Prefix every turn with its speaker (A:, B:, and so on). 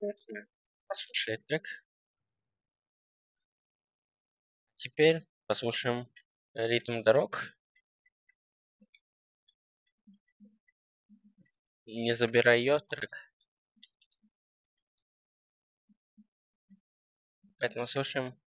A: Послушай трек. Теперь послушаем ритм дорог. Не забирай ее трек. Поэтому слушаем